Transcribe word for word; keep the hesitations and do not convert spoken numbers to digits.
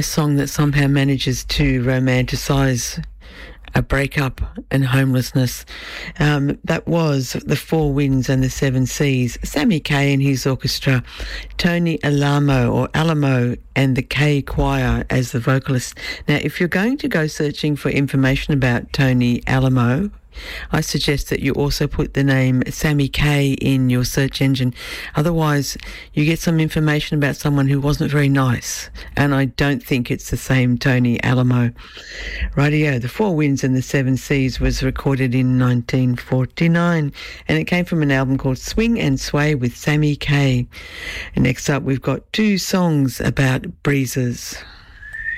song that somehow manages to romanticise a breakup and homelessness. Um, that was The Four Winds and the Seven Seas. Sammy Kaye and his orchestra, Tony Alamo or Alamo and the Kaye Choir as the vocalist. Now, if you're going to go searching for information about Tony Alamo, I suggest that you also put the name Sammy Kaye in your search engine. Otherwise, you get some information about someone who wasn't very nice. And I don't think it's the same Tony Alamo. Rightio, The Four Winds and the Seven Seas was recorded in nineteen forty-nine. And it came from an album called Swing and Sway with Sammy Kaye. And next up, we've got two songs about breezes.